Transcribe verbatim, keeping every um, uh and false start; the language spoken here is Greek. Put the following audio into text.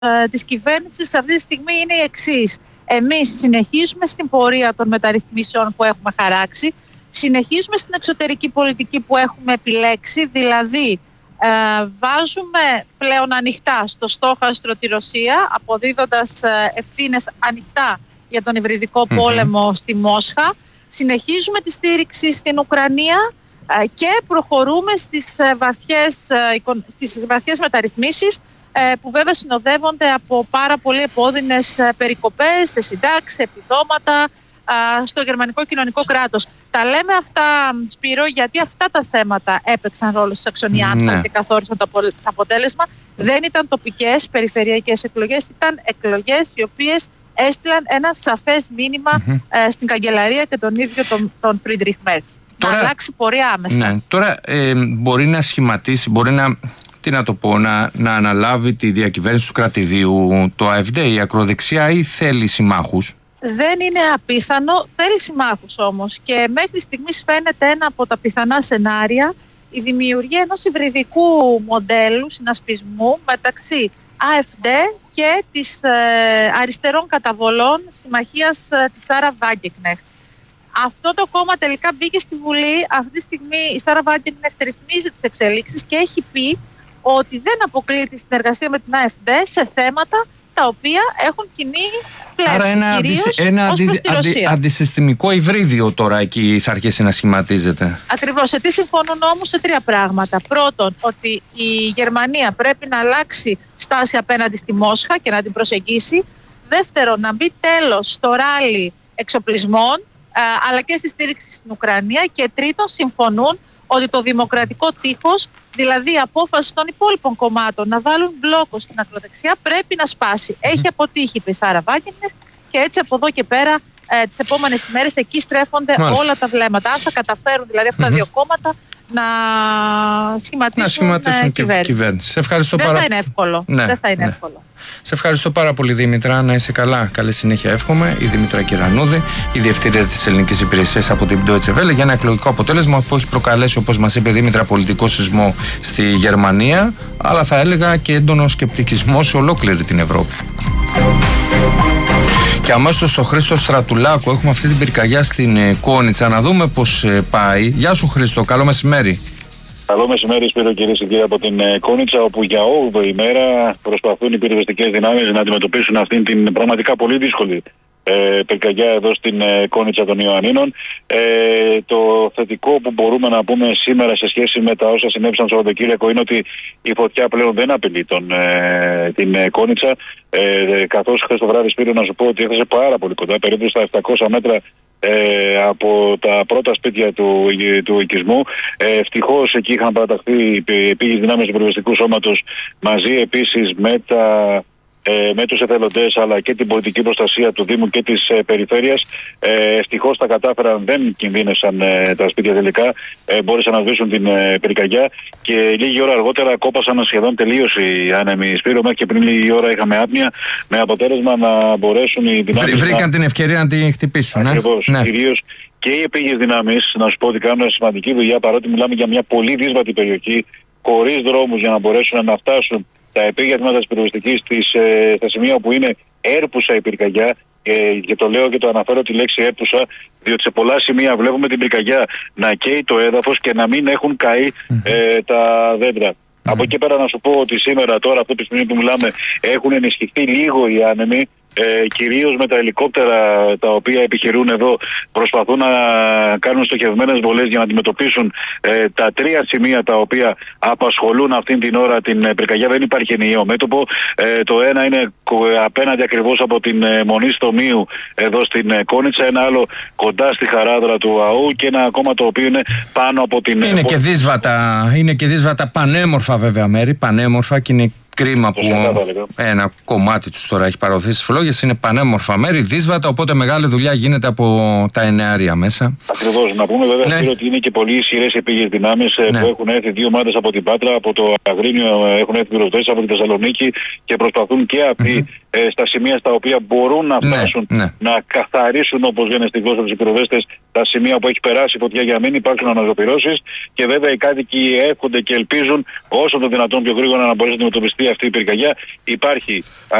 ε, της κυβέρνησης αυτή τη στιγμή είναι η εξής. Εμείς συνεχίζουμε στην πορεία των μεταρρυθμίσεων που έχουμε χαράξει, συνεχίζουμε στην εξωτερική πολιτική που έχουμε επιλέξει, δηλαδή ε, βάζουμε πλέον ανοιχτά στο στόχαστρο τη Ρωσία, αποδίδοντας ε, ευθύνες ανοιχτά για τον υβριδικό mm-hmm. πόλεμο στη Μόσχα. Συνεχίζουμε τη στήριξη στην Ουκρανία ε, και προχωρούμε στις ε, βαθιές, ε, στις βαθιές μεταρρυθμίσεις ε, που βέβαια συνοδεύονται από πάρα πολύ επώδυνες ε, περικοπές σε συντάξεις, σε επιδόματα ε, στο γερμανικό κοινωνικό κράτος. Τα λέμε αυτά, Σπύρο, γιατί αυτά τα θέματα έπαιξαν ρόλο στη Σαξονία Άνχαλτ ναι. και καθόρισαν το αποτέλεσμα. Δεν ήταν τοπικές περιφερειακές εκλογές, ήταν εκλογές οι οποίες έστειλαν ένα σαφές μήνυμα mm-hmm. ε, στην καγκελαρία και τον ίδιο τον, τον Φρίντριχ Μέρτς. Να αλλάξει πορεία άμεσα. Ναι, τώρα ε, μπορεί να σχηματίσει, μπορεί να, τι να το πω, να, να αναλάβει τη διακυβέρνηση του κρατηδίου το ΑΕΦΔ, η ακροδεξιά, ή θέλει συμμάχους? Δεν είναι απίθανο, θέλει συμμάχους όμως, και μέχρι στιγμής φαίνεται ένα από τα πιθανά σενάρια η δημιουργία ενός υβριδικού μοντέλου συνασπισμού μεταξύ ΑΕΦΔ και της ε, αριστερών καταβολών συμμαχίας ε, της Σάρα Βάγκεκνεχτ. Αυτό το κόμμα τελικά μπήκε στη Βουλή. Αυτή τη στιγμή η Σάρα Βάγκεκνεχτ ρυθμίζει τις εξελίξεις και έχει πει ότι δεν αποκλείει τη συνεργασία με την ΑΕΦΔ σε θέματα τα οποία έχουν κοινή πλεύση. Άρα ένα, κυρίως ένα ως προς αντι, τη Ρωσία. αντι, αντισυστημικό υβρίδιο τώρα εκεί θα αρχίσει να σχηματίζεται. Ακριβώς. Σε τι συμφωνούν όμως? Σε τρία πράγματα. Πρώτον, ότι η Γερμανία πρέπει να αλλάξει στάση απέναντι στη Μόσχα και να την προσεγγίσει. Δεύτερον, να μπει τέλος στο ράλι εξοπλισμών α, αλλά και στη στήριξη στην Ουκρανία. Και τρίτον, συμφωνούν ότι το δημοκρατικό τείχος, δηλαδή η απόφαση των υπόλοιπων κομμάτων να βάλουν μπλόκο στην ακροδεξιά, πρέπει να σπάσει. Έχει αποτύχει η Σάρα Βάγκεκνεχτ και έτσι από εδώ και πέρα ε, τις επόμενες ημέρες εκεί στρέφονται Μάλιστα. όλα τα βλέμματα. Αν θα καταφέρουν δηλαδή αυτά mm-hmm. τα δύο κόμματα να σχηματίσουν, να σχηματίσουν ε, κυβέρνηση. κυβέρνηση. Σε ευχαριστώ Δεν πάρα... θα είναι εύκολο. Ναι, Δεν θα είναι ναι. εύκολο. Σε ευχαριστώ πάρα πολύ, Δήμητρα. Να είσαι καλά. Καλή συνέχεια εύχομαι. Η Δήμητρα Κυρανούδη, η Διευθύντρια της Ελληνικής Υπηρεσίας από την Deutsche Welle, για ένα εκλογικό αποτέλεσμα που έχει προκαλέσει, όπως μας είπε η Δήμητρα, πολιτικό σεισμό στη Γερμανία, αλλά θα έλεγα και έντονο σκεπτικισμό σε ολόκληρη την Ευρώπη. Και αμέσως στο Χρήστο Στρατουλάκου έχουμε αυτή την πυρκαγιά στην Κόνιτσα. Να δούμε πώς πάει. Γεια σου, Χρήστο. Καλό μεσημέρι. Καλό μεσημέρι, Σπύρο, κυρίες και κύριοι, από την Κόνιτσα, όπου για όγδοη ημέρα προσπαθούν οι πυροσβεστικές δυνάμεις να αντιμετωπίσουν αυτήν την πραγματικά πολύ δύσκολη ε, πυρκαγιά εδώ στην ε, Κόνιτσα των Ιωαννίνων. Ε, το θετικό που μπορούμε να πούμε σήμερα σε σχέση με τα όσα συνέβησαν στο Σαββατοκύριακο είναι ότι η φωτιά πλέον δεν απειλεί τον, ε, την ε, Κόνιτσα. Ε, καθώς χθες το βράδυ, Σπύρο, να σου πω ότι έφτασε πάρα πολύ κοντά, περίπου στα επτακόσια μέτρα Ε, από τα πρώτα σπίτια του, του οικισμού. Ε, ευτυχώς εκεί είχαν παραταχθεί οι πήγες δυνάμεις του πυροσβεστικού σώματος μαζί επίσης με τα Ε, με τους εθελοντές αλλά και την πολιτική προστασία του Δήμου και της ε, περιφέρειας. Ε, ευτυχώς τα κατάφεραν, δεν κινδύνευσαν ε, τα σπίτια τελικά, ε, μπόρεσαν να σβήσουν την ε, πυρκαγιά και λίγη ώρα αργότερα κόπασαν σχεδόν τελείως οι άνεμοι. Σπύρο, μέχρι και πριν λίγη ώρα είχαμε άπνοια, με αποτέλεσμα να μπορέσουν οι δυνάμεις. Βρήκαν να... την ευκαιρία να την χτυπήσουν. Ακριβώς, ναι. κυρίως και οι επίγειες δυνάμεις, να σου πω ότι κάνουν σημαντική δουλειά, παρότι μιλάμε για μια πολύ δύσβατη περιοχή, χωρίς δρόμους για να μπορέσουν να φτάσουν τα επίγεια τμήματα της πυροσβεστικής ε, στα σημεία όπου είναι έρπουσα η πυρκαγιά. Ε, και το λέω και το αναφέρω τη λέξη έρπουσα, διότι σε πολλά σημεία βλέπουμε την πυρκαγιά να καίει το έδαφος και να μην έχουν καεί ε, τα δέντρα. Mm. Από εκεί πέρα να σου πω ότι σήμερα, τώρα, αυτή τη στιγμή που μιλάμε, έχουν ενισχυθεί λίγο οι άνεμοι. Ε, κυρίως με τα ελικόπτερα τα οποία επιχειρούν εδώ, προσπαθούν να κάνουν στοχευμένες βολές για να αντιμετωπίσουν ε, τα τρία σημεία τα οποία απασχολούν αυτήν την ώρα την ε, πυρκαγιά. Δεν υπάρχει ενιαίο μέτωπο. Ε, το ένα είναι απέναντι ακριβώς από την ε, Μονή Στομίου εδώ στην ε, Κόνιτσα, ένα άλλο κοντά στη Χαράδρα του ΑΟΥ και ένα ακόμα το οποίο είναι πάνω από την... Είναι, ε, και, δύσβατα, είναι και δύσβατα πανέμορφα βέβαια μέρη, πανέμορφα, και είναι κρίμα που ένα κομμάτι τους τώρα έχει παραδοθεί στις φλόγες. Είναι πανέμορφα μέρη, δύσβατα, οπότε μεγάλη δουλειά γίνεται από τα εννεάρια μέσα. Ακριβώς. Να πούμε βέβαια, ναι, ότι είναι και πολύ ισχυρές επίγειες δυνάμεις, ναι, που έχουν έρθει δύο ομάδες από την Πάτρα, από το Αγρίνιο έχουν έρθει πυροσβέστες από τη Θεσσαλονίκη και προσπαθούν και αυτοί mm-hmm. ε, στα σημεία στα οποία μπορούν να φτάσουν ναι, ναι. να καθαρίσουν, όπως λένε στη γλώσσα τους οι πυροσβέστες, τα σημεία που έχει περάσει η φωτιά για να μην υπάρξουν αναζωπυρώσεις. Και βέβαια οι κάτοικοι εύχονται και ελπίζουν όσο το δυνατόν πιο γρήγορα να μπορέσει να αντιμετωπιστεί αυτή η πυρκαγιά. Υπάρχει